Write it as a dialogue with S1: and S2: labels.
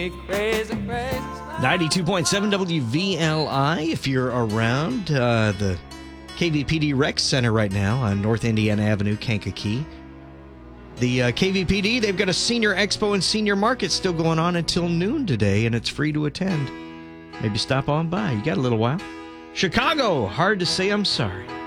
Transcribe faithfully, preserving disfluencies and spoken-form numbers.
S1: ninety-two point seven W V L I, if you're around uh, the K V P D Rec Center right now on North Indiana Avenue, Kankakee. The uh, K V P D, they've got a senior expo and senior market still going on until noon today, and it's free to attend. Maybe stop on by. You got a little while. Chicago, hard to say I'm sorry.